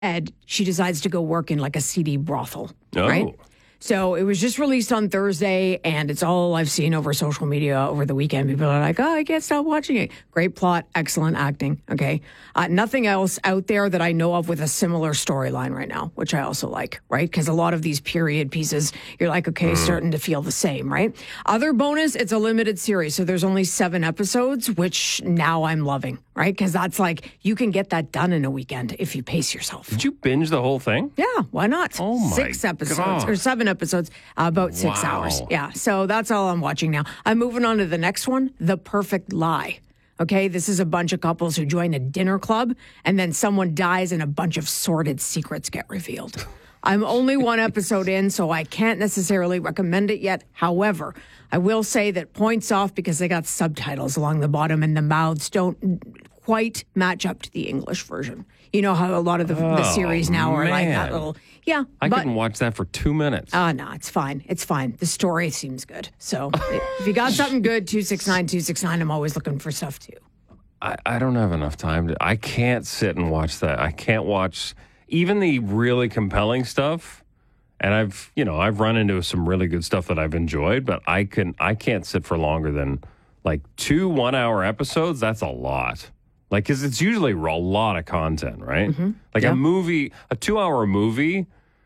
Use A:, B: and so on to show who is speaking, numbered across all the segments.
A: and she decides to go work in like a seedy brothel,
B: Oh.
A: right? So it was just released on Thursday, and it's all I've seen over social media over the weekend. People are like, oh, I can't stop watching it. Great plot, excellent acting, okay? Nothing else out there that I know of with a similar storyline right now, which I also like, right? Because a lot of these period pieces, you're like, okay, starting to feel the same, right? Other bonus, it's a limited series, so there's only 7 episodes, which now I'm loving, right? Because that's like, you can get that done in a weekend if you pace yourself.
B: Did you binge the whole thing?
A: Yeah, why not?
B: Oh my
A: 6 episodes
B: God.
A: or 7 episodes, about 6
B: Wow.
A: hours. Yeah, so that's all I'm watching now. I'm moving on to the next one, The Perfect Lie. Okay, this is a bunch of couples who join a dinner club and then someone dies and a bunch of sordid secrets get revealed. I'm only 1 episode in, so I can't necessarily recommend it yet. However, I will say that points off because they got subtitles along the bottom and the mouths don't quite match up to the English version. You know how a lot of the series now are like that
B: man.
A: little, yeah.
B: I
A: but,
B: couldn't watch that for 2 minutes.
A: no, it's fine. It's fine. The story seems good. So if you got something good, 269, I'm always looking for stuff too.
B: I don't have enough time. I can't sit and watch that. I can't watch even the really compelling stuff. And I've run into some really good stuff that I've enjoyed, but I can't sit for longer than like 2 1-hour episodes. That's a lot. Like, because it's usually a lot of content, right?
A: Mm-hmm.
B: Like a 2-hour movie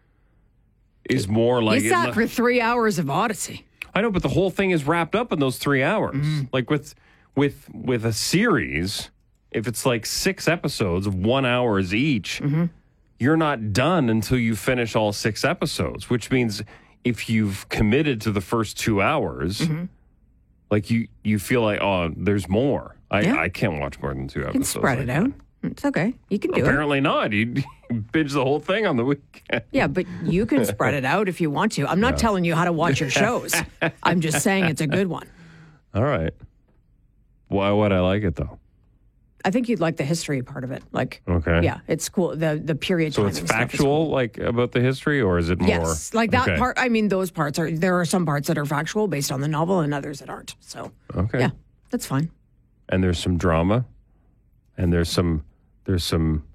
B: is more like...
A: You sat for 3 hours of Odyssey.
B: I know, but the whole thing is wrapped up in those 3 hours. Like with a series, if it's like 6 episodes of 1 hour each, you're not done until you finish all 6 episodes, which means if you've committed to the first 2 hours, like you feel like, oh, there's more. I can't watch more than 2 episodes.
A: You can spread it out. It's okay. You can do it.
B: Apparently not. You binge the whole thing on the weekend.
A: Yeah, but you can spread it out if you want to. I'm not telling you how to watch your shows. I'm just saying it's a good one.
B: All right. Why would I like it, though?
A: I think you'd like the history part of it. Like,
B: okay.
A: Yeah, it's cool. The period
B: So
A: time
B: it's
A: and stuff is
B: factual,
A: cool.
B: like, about the history, or is it more?
A: Yes, like that
B: Okay.
A: part. I mean, those parts are, there are some parts that are factual based on the novel and others that aren't. So,
B: Okay.
A: yeah, that's fine.
B: And there's some drama, and there's some
A: There's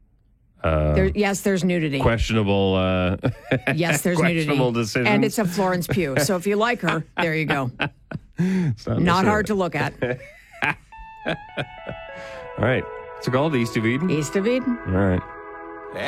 A: nudity.
B: questionable
A: Yes, there's
B: questionable
A: nudity.
B: decisions.
A: And it's a Florence Pugh. So if you like her, there you go.
B: It's
A: Not hard to look at.
B: All right. It's called East of Eden.
A: East of Eden.
B: All right.